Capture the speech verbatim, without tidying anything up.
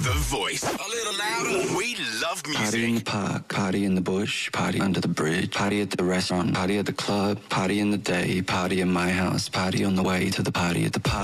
The Voice. A little louder. We love music. Party in the park, party in the bush, party under the bridge, party at the restaurant, party at the club, party in the day, party in my house, party on the way to the party at the park.